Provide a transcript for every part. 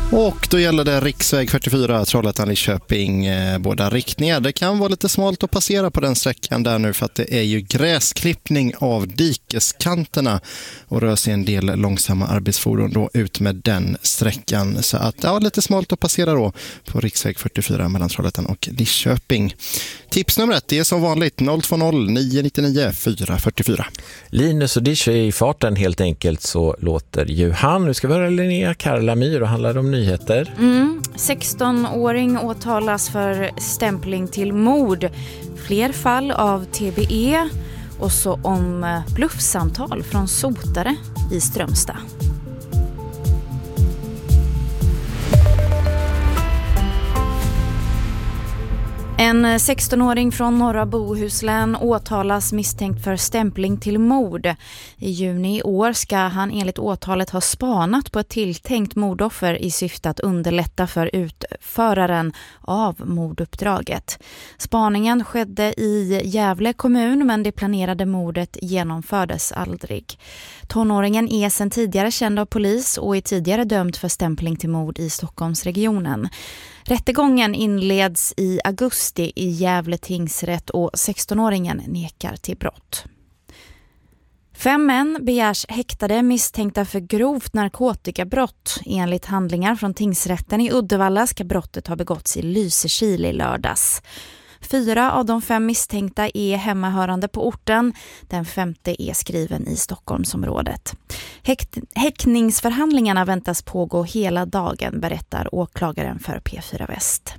Och då gäller det riksväg 44, Trollhättan-Lidköping, båda riktningar. Det kan vara lite smalt att passera på den sträckan där nu för att det är ju gräsklippning av dikeskanterna och rör sig en del långsamma arbetsfordon då ut med den sträckan. Så att ja, lite smalt att passera då på riksväg 44 mellan Trollhättan och Lidköping. Tipsnumret är som vanligt 020 999 444. Linus och Dish är i farten helt enkelt, så låter ju han. Nu ska vi höra Linnea Karlamyr och handlar om nyheter. 16-åring åtalas för stämpling till mord. Fler fall av TBE och så om bluffsamtal från sotare i Strömstad. En 16-åring från norra Bohuslän åtalas misstänkt för stämpling till mord. I juni i år ska han enligt åtalet ha spanat på ett tilltänkt mordoffer i syfte att underlätta för utföraren av morduppdraget. Spaningen skedde i Gävle kommun, men det planerade mordet genomfördes aldrig. Tonåringen är sedan tidigare känd av polis och är tidigare dömd för stämpling till mord i Stockholmsregionen. Rättegången inleds i augusti i Gävle tingsrätt och 16-åringen nekar till brott. 5 män begärs häktade misstänkta för grovt narkotikabrott. Enligt handlingar från tingsrätten i Uddevalla ska brottet ha begåtts i Lysekil i lördags. 4 av de 5 misstänkta är hemmahörande på orten. Den 5:e är skriven i Stockholmsområdet. Häktningsförhandlingarna väntas pågå hela dagen, berättar åklagaren för P4 Väst.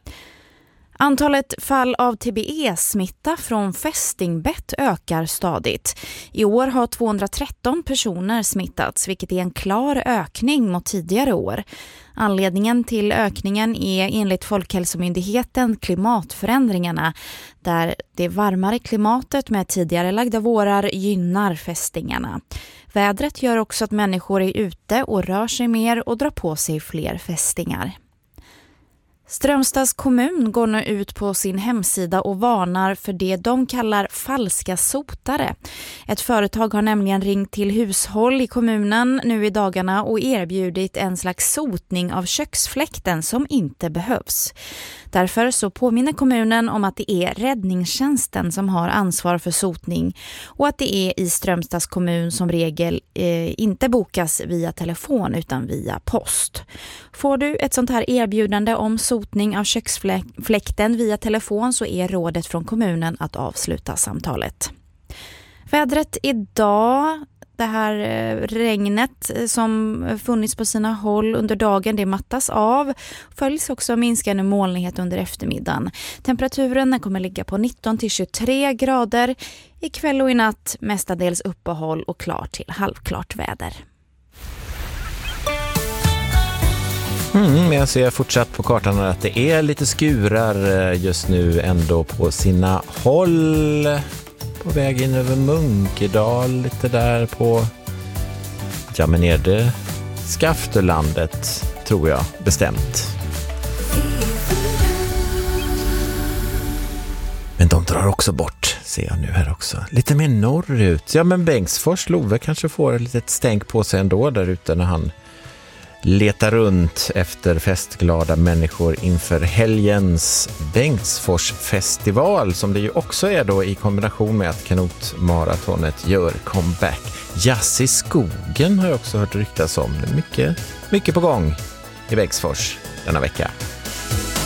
Antalet fall av TBE-smitta från fästingbett ökar stadigt. I år har 213 personer smittats, vilket är en klar ökning mot tidigare år. Anledningen till ökningen är enligt Folkhälsomyndigheten klimatförändringarna, där det varmare klimatet med tidigare lagda vårar gynnar fästingarna. Vädret gör också att människor är ute och rör sig mer och drar på sig fler fästingar. Strömstads kommun går nu ut på sin hemsida och varnar för det de kallar falska sotare. Ett företag har nämligen ringt till hushåll i kommunen nu i dagarna och erbjudit en slags sotning av köksfläkten som inte behövs. Därför så påminner kommunen om att det är räddningstjänsten som har ansvar för sotning och att det är i Strömstads kommun som regel inte bokas via telefon utan via post. Får du ett sånt här erbjudande om sotning av köksfläkten via telefon så är rådet från kommunen att avsluta samtalet. Vädret idag, det här regnet som funnits på sina håll under dagen, det mattas av. Följs också minskande molnighet under eftermiddagen. Temperaturen kommer ligga på 19-23 grader. Ikväll och i natt mestadels uppehåll och klart till halvklart väder. Men jag ser fortsatt på kartan att det är lite skurar just nu ändå på sina håll. På väg in över Munkedal, lite där på, ja men är det Skaftelandet tror jag bestämt. Men de drar också bort, ser jag nu här också. Lite mer norrut. Ja men Bengtsfors Love kanske får ett litet stänk på sig ändå där ute när han letar runt efter festglada människor inför helgens Bengtsfors festival, som det ju också är då i kombination med att kanotmaratonet gör comeback. Jazz i skogen har jag också hört ryktas om. Det är mycket på gång i Bengtsfors denna vecka.